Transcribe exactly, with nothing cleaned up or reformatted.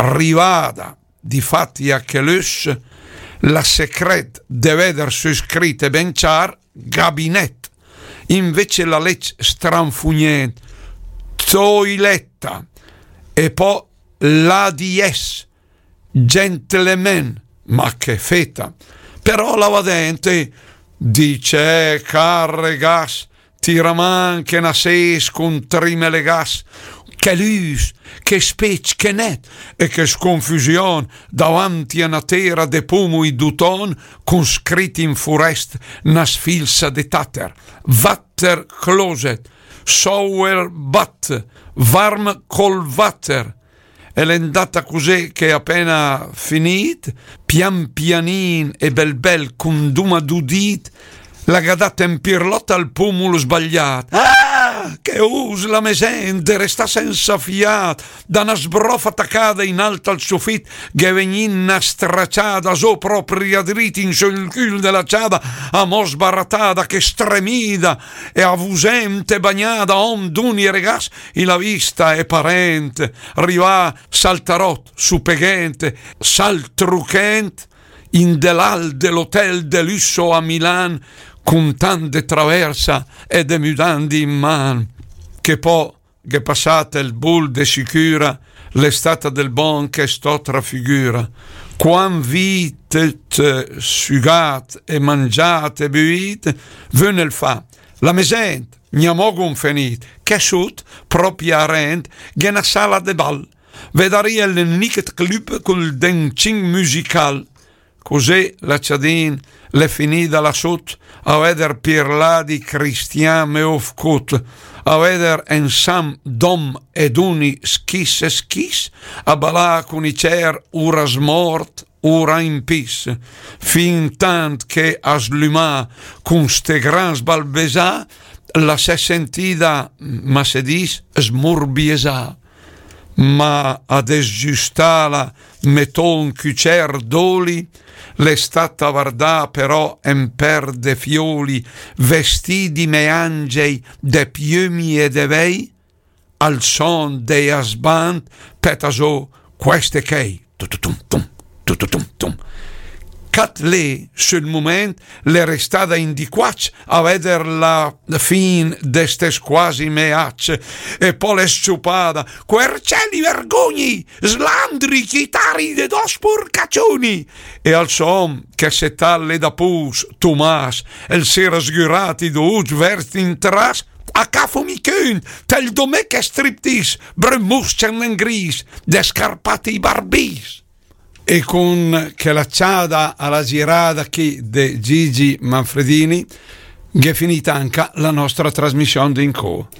rivada di fatti a che lus la secret de veder su scritte ben char gabinet, invece la legge stranfugnent toiletta e poi l'A D S gentleman, ma che feta. Però la vadente dice carre gas tiraman che nases con trimele gas che lus, che spec, che net e che sconfusion davanti a una terra de pomo i duton con scritti in forest na sfilza de tater water closet sour butt varm col water. E l'è andata così che appena finit pian pianin e bel bel con duma dudit la gadata in pirlotta al pomulo sbagliato. Ah, che us la mesente resta senza fiat da una sbrofa attaccata in alto al soffit che venina stracciata so propria dritti in sul cul della ciada a mo sbarattata che stremida e avusente bagnata om d'uni regas e la vista è parente riva saltarot suppeghente saltruchent in delal dell'hotel de lusso a Milan con tante traversa e de mudandi in man che poi che passate il bull de sicura l'estate del bon che sto trafigura quan vitet sugat e mangiate e buite venne il fa la mesent gnamogun finit che sut propria rent che una sala de bal vedaria il nicket club col dancing musical così la ciadin le finita la sot a veder pirla di Cristian Meofcut a veder ensam dom ed uni schis e schis a balà con i cer ura smort ura in pis fin tant che a slumà con ste gran sbalbesà la se sentida ma se dis smurbiesà ma ad esgiustala meton cucer doli l'estata vardà però en per de fioli vestidi meangei de piumi e de vei al son de asband petaso queste chei tututum tum tututum tum cat lì sul moment le restata in di quac a veder la fin destes quasi meacce e poi le sciupada quercelli vergogni slandri chitari de dos porcaccioni e al som che se talle da pus Tomas el sera sgurati do uc verti in tras a cafo mi cun tel domec e striptis bremus cernen gris de scarpati barbis. E con che la ciada alla girada chi de Gigi Manfredini che è finita anche la nostra trasmissione di Inco.